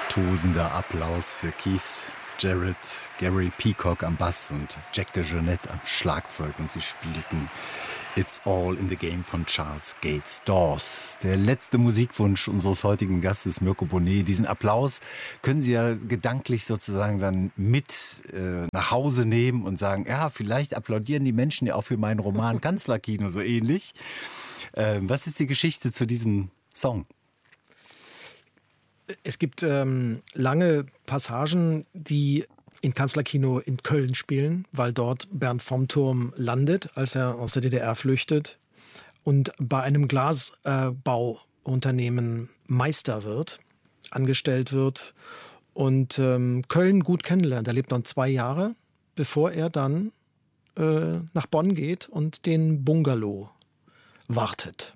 Tosender Applaus für Keith Jarrett, Gary Peacock am Bass und Jack DeJohnette am Schlagzeug. Und sie spielten It's All in the Game von Charles Gates Dawes. Der letzte Musikwunsch unseres heutigen Gastes, Mirko Bonet. Diesen Applaus können Sie ja gedanklich sozusagen dann mit nach Hause nehmen und sagen, ja, vielleicht applaudieren die Menschen ja auch für meinen Roman Kanzlerkino so ähnlich. Was ist die Geschichte zu diesem Song? Es gibt lange Passagen, die in Kanzlerkino in Köln spielen, weil dort Bernd vom Turm landet, als er aus der DDR flüchtet und bei einem Glasbauunternehmen Meister wird, angestellt wird und Köln gut kennenlernt. Er lebt dann 2 Jahre, bevor er dann nach Bonn geht und den Bungalow wartet.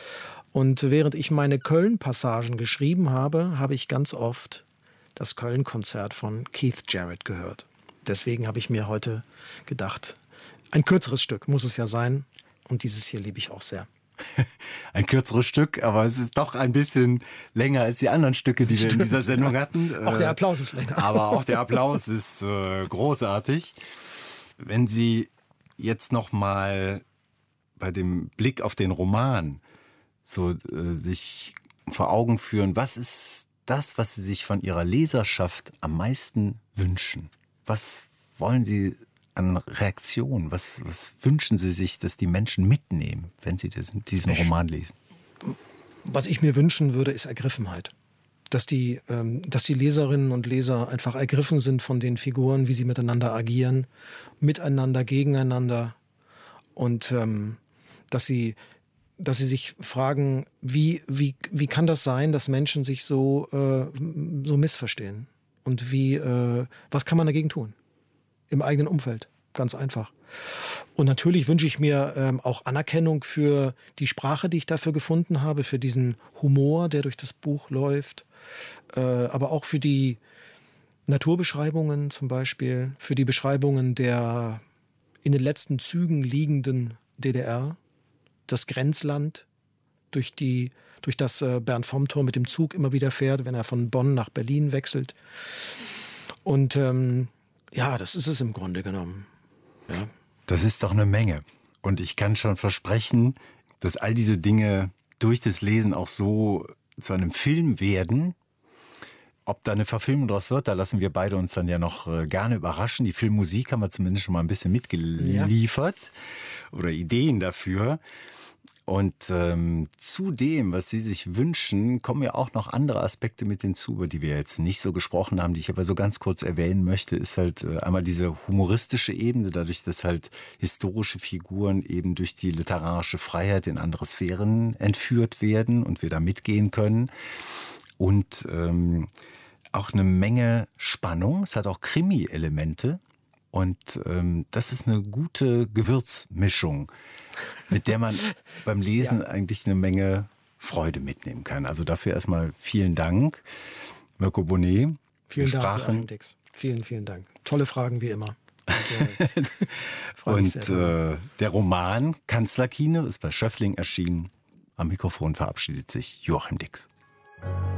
Und während ich meine Köln-Passagen geschrieben habe, habe ich ganz oft das Köln-Konzert von Keith Jarrett gehört. Deswegen habe ich mir heute gedacht, ein kürzeres Stück muss es ja sein. Und dieses hier liebe ich auch sehr. Ein kürzeres Stück, aber es ist doch ein bisschen länger als die anderen Stücke, die wir in dieser Sendung hatten. Auch der Applaus ist länger. Aber auch der Applaus ist großartig. Wenn Sie jetzt noch mal bei dem Blick auf den Roman so sich vor Augen führen, was ist das, was Sie sich von Ihrer Leserschaft am meisten wünschen? Was wollen Sie an Reaktionen? Was wünschen Sie sich, dass die Menschen mitnehmen, wenn sie diesen Roman lesen? Was ich mir wünschen würde, ist Ergriffenheit. Dass die Leserinnen und Leser einfach ergriffen sind von den Figuren, wie sie miteinander agieren, miteinander, gegeneinander. Und dass sie sich fragen, wie kann das sein, dass Menschen sich so missverstehen? Und was kann man dagegen tun? Im eigenen Umfeld, ganz einfach. Und natürlich wünsche ich mir auch Anerkennung für die Sprache, die ich dafür gefunden habe, für diesen Humor, der durch das Buch läuft, aber auch für die Naturbeschreibungen zum Beispiel, für die Beschreibungen der in den letzten Zügen liegenden DDR, das Grenzland, durch das Bernd vom Turm mit dem Zug immer wieder fährt, wenn er von Bonn nach Berlin wechselt. Und das ist es im Grunde genommen. Ja. Das ist doch eine Menge. Und ich kann schon versprechen, dass all diese Dinge durch das Lesen auch so zu einem Film werden. Ob da eine Verfilmung draus wird, da lassen wir beide uns dann ja noch gerne überraschen. Die Filmmusik haben wir zumindest schon mal ein bisschen mitgeliefert oder Ideen dafür. Und zu dem, was Sie sich wünschen, kommen ja auch noch andere Aspekte mit hinzu, über die wir jetzt nicht so gesprochen haben, die ich aber so ganz kurz erwähnen möchte, ist halt einmal diese humoristische Ebene, dadurch, dass halt historische Figuren eben durch die literarische Freiheit in andere Sphären entführt werden und wir da mitgehen können. Und auch eine Menge Spannung, es hat auch Krimi-Elemente. Und das ist eine gute Gewürzmischung, mit der man beim Lesen eigentlich eine Menge Freude mitnehmen kann. Also dafür erstmal vielen Dank, Mirko Bonet. Vielen Dank, Joachim Dix. Vielen, vielen Dank. Tolle Fragen wie immer. Und der Roman Kanzlerkino ist bei Schöffling erschienen. Am Mikrofon verabschiedet sich Joachim Dix.